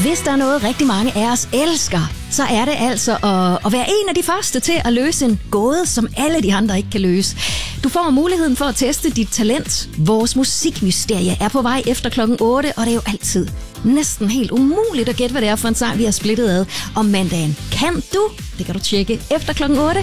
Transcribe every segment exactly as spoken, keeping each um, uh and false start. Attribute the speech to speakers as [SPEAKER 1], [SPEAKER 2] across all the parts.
[SPEAKER 1] Hvis der er noget, rigtig mange af os elsker, så er det altså at, at være en af de første til at løse en gåde, som alle de andre ikke kan løse. Du får muligheden for at teste dit talent. Vores musikmysterie er på vej efter klokken otte, og det er jo altid næsten helt umuligt at gætte, hvad det er for en sang, vi har splittet ad om mandagen. Kan du? Det kan du tjekke efter klokken otte.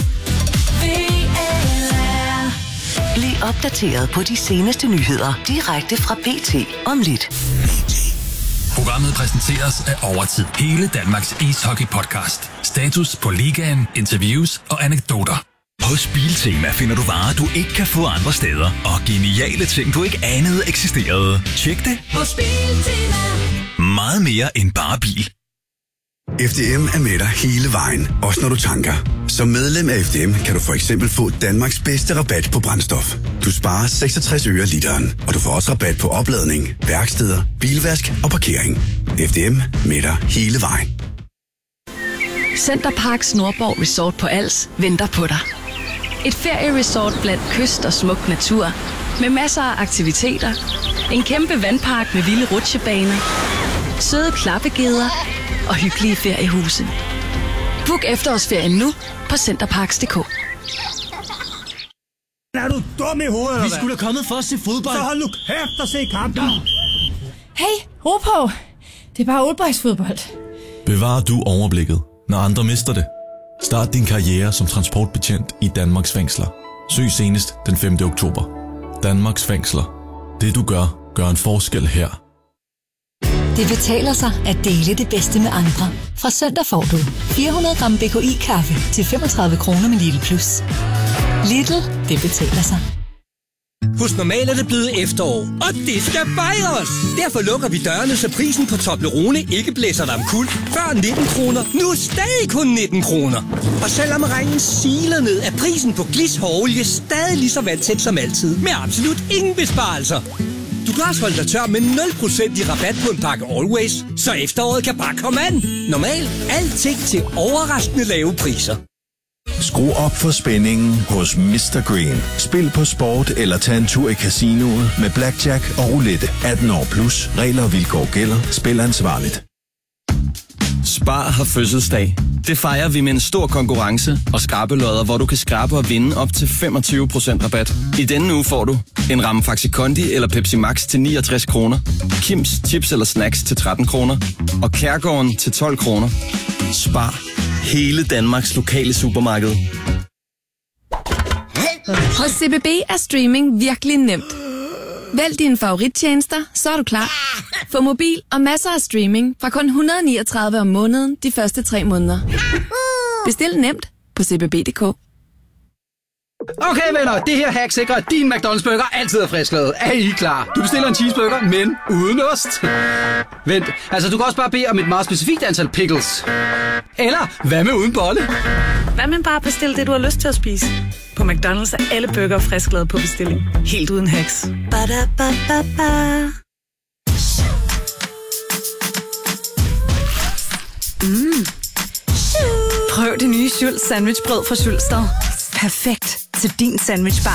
[SPEAKER 2] Bliv opdateret på de seneste nyheder direkte fra B T om lidt.
[SPEAKER 3] Programmet præsenteres af Overtid. Hele Danmarks ishockey-podcast. Status på ligaen, interviews og anekdoter.
[SPEAKER 4] Hos Biltema finder du varer, du ikke kan få andre steder. Og geniale ting, du ikke anede eksisterede. Tjek det hos Biltema. Meget mere end bare bil.
[SPEAKER 5] F D M er med dig hele vejen, også når du tanker. Som medlem af F D M kan du for eksempel få Danmarks bedste rabat på brændstof. Du sparer seksogtres øre literen, og du får også rabat på opladning, værksteder, bilvask og parkering. F D M med dig hele vejen.
[SPEAKER 6] Centerparks Nordborg Resort på Als venter på dig. Et ferieresort blandt kyst og smuk natur, med masser af aktiviteter, en kæmpe vandpark med vilde rutsjebaner, søde klappegeder og hyggelige feriehuse. Book efterårsferien nu på centerparks punktum d k.
[SPEAKER 7] Er du dum i hovedet?
[SPEAKER 8] Vi skulle da kommet for at se fodbold.
[SPEAKER 7] Så hold nu kæft og se kampen.
[SPEAKER 9] Hey, ro på. Det er bare oldboysfodbold.
[SPEAKER 10] Bevarer du overblikket, når andre mister det? Start din karriere som transportbetjent i Danmarks fængsler. Søg senest den femte oktober. Danmarks fængsler. Det du gør, gør en forskel her.
[SPEAKER 11] Det betaler sig at dele det bedste med andre. Fra søndag får du fire hundrede gram B K I-kaffe til femogtredive kroner med Lidl Plus. Lidl, det betaler sig.
[SPEAKER 12] Hos Normal er det blevet efterår, og det skal fejres! Derfor lukker vi dørene, så prisen på Toblerone ikke blæser dig omkuld. Før nitten kroner, nu stadig kun nitten kroner. Og selvom regnen siler ned, er prisen på Glis hårolie stadig lige så vandtæt som altid. Med absolut ingen besparelser. Du kan også holde dig tør med nul procent i rabat på en pakke Always, så efteråret kan bare komme an. Normal, alting til overraskende lave priser.
[SPEAKER 13] Skru op for spændingen hos mister Green. Spil på sport eller tag en tur i casinoet med blackjack og roulette. atten år plus. Regler og vilkår gælder. Spil ansvarligt.
[SPEAKER 14] Spar har fødselsdag. Det fejrer vi med en stor konkurrence og skrabelodder, hvor du kan skrabe og vinde op til femogtyve procent rabat. I denne uge får du en ramme Faxi Kondi eller Pepsi Max til niogtres kroner, Kims chips eller snacks til tretten kroner og Kærgården til tolv kroner. Spar. Hele Danmarks lokale supermarked.
[SPEAKER 6] Hos C B B er streaming virkelig nemt. Vælg dine favorittjenester, så er du klar. Få mobil og masser af streaming fra kun et hundrede og niogtredive om måneden de første tre måneder. Bestil nemt på c b b punktum d k.
[SPEAKER 15] Okay venner, det her hack sikrer, at din McDonald's burger altid er frisklavet. Er I klar? Du bestiller en cheeseburger, men uden ost. Vent, altså du kan også bare bede om et meget specifikt antal pickles. Eller hvad med uden bolle?
[SPEAKER 16] Hvad med bare bestille det, du har lyst til at spise? På McDonald's er alle burger frisklavet på bestilling. Helt uden hacks. Ba-da-ba-ba-ba.
[SPEAKER 17] Mm. Prøv det nye Schultz sandwichbrød fra Schultz. Perfekt til din sandwichbar.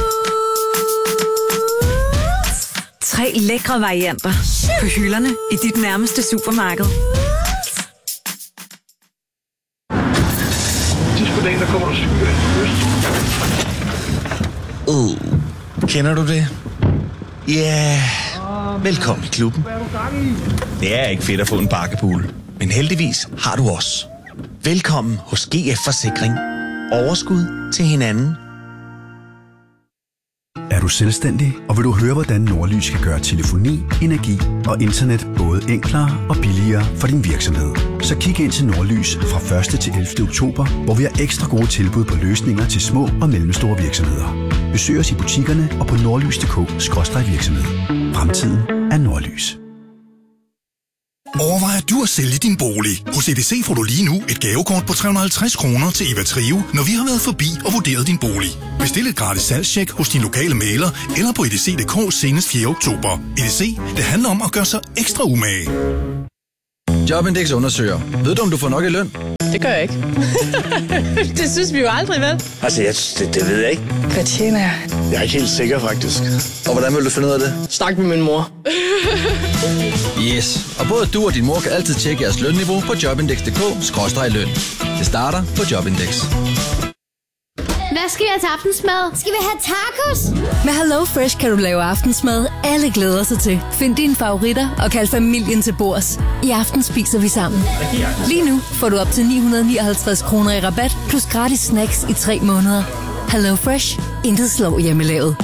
[SPEAKER 17] Tre lækre varianter på hylderne i dit nærmeste supermarked.
[SPEAKER 18] Sidst på dagen, der kommer der
[SPEAKER 19] Uh, kender du det? Ja, yeah. Velkommen i klubben. Det er ikke fedt at få en bakkepool, men heldigvis har du os. Velkommen hos G F Forsikring. Overskud til hinanden.
[SPEAKER 20] Er du selvstændig, og vil du høre, hvordan Nordlys kan gøre telefoni, energi og internet både enklere og billigere for din virksomhed? Så kig ind til Nordlys fra første til ellevte oktober, hvor vi har ekstra gode tilbud på løsninger til små og mellemstore virksomheder. Besøg os i butikkerne og på nordlys punktum d k skråstreg virksomhed. Fremtiden er Nordlys.
[SPEAKER 21] Overvejer du at sælge din bolig? Hos E D C får du lige nu et gavekort på tre hundrede og halvtreds kroner til Eva Trio, når vi har været forbi og vurderet din bolig. Bestil et gratis salgstjek hos din lokale mægler eller på edc punktum d k senest fjerde oktober. E D C, det handler om at gøre sig ekstra umage.
[SPEAKER 8] Jobindex undersøger. Ved du, om du får nok i løn?
[SPEAKER 18] Det gør jeg ikke. Det synes vi jo aldrig, vel?
[SPEAKER 22] Altså, jeg, det, det ved jeg ikke.
[SPEAKER 18] Hvad tjener jeg?
[SPEAKER 22] Jeg er ikke helt sikker, faktisk.
[SPEAKER 8] Og hvordan vil du finde ud af det?
[SPEAKER 18] Snak med min mor.
[SPEAKER 8] Yes, og både du og din mor kan altid tjekke jeres lønniveau på jobindex punktum d k skråstreg løn. Det starter på Jobindex.
[SPEAKER 23] Hvad skal vi have til aftensmad? Skal vi have tacos?
[SPEAKER 11] Med Hello Fresh kan du lave aftensmad, alle glæder sig til. Find dine favoritter og kald familien til bords. I aften spiser vi sammen. Lige nu får du op til ni hundrede nioghalvtreds kroner i rabat, plus gratis snacks i tre måneder. Hello Fresh. Intet slår hjemmelavet.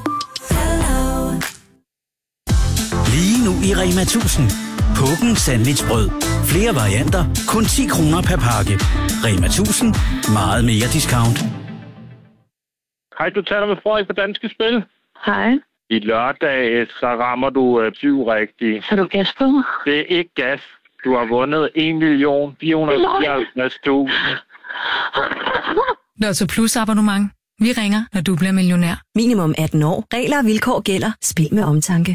[SPEAKER 24] Lige nu i Rema tusind. Påken sandwichbrød. Flere varianter. Kun ti kroner per pakke. Rema tusind. Meget mere discount.
[SPEAKER 25] Hej, du taler med Frederik på Danske Spil.
[SPEAKER 26] Hej.
[SPEAKER 25] I lørdag, så rammer du øh, syv rigtigt.
[SPEAKER 26] Har du gas på mig?
[SPEAKER 25] Det er ikke gas. Du har vundet en million fire hundrede og fireoghalvtreds tusind.
[SPEAKER 17] Lotto Plus abonnement. Vi ringer, når du bliver millionær.
[SPEAKER 27] Minimum atten år. Regler og vilkår gælder. Spil med omtanke.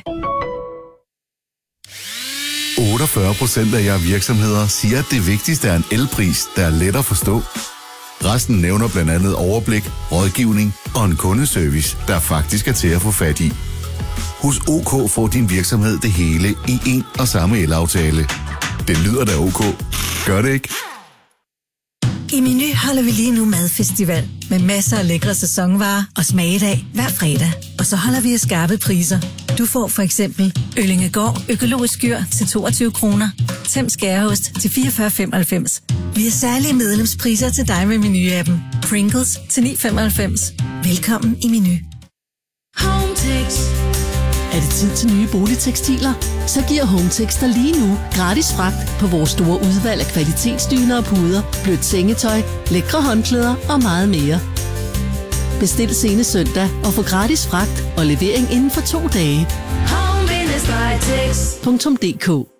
[SPEAKER 28] otteogfyrre procent af jer virksomheder siger, at det vigtigste er en elpris, der er let at forstå. Resten nævner blandt andet overblik, rådgivning og en kundeservice, der faktisk er til at få fat i. Hos OK får din virksomhed det hele i en og samme elaftale. Det lyder da OK. Gør det ikke?
[SPEAKER 29] I Meny holder vi lige nu madfestival med masser af lækre sæsonvarer og smagedag hver fredag. Og så holder vi skarpe priser. Du får for eksempel Øllingegård økologisk skyr til toogtyve kroner, Tem skæreost til fireogfyrre femoghalvfems. Vi har særlige medlemspriser til dig med Meny-appen. Pringles til ni femoghalvfems. Velkommen i Meny.
[SPEAKER 30] Hometex. Er det tid til nye boligtekstiler? Så giver Hometex dig lige nu gratis fragt på vores store udvalg af kvalitetsdyner og puder, blødt sengetøj, lækre håndklæder og meget mere. Bestil senest søndag og få gratis fragt og levering inden for to dage. home bindestreg tex punktum d k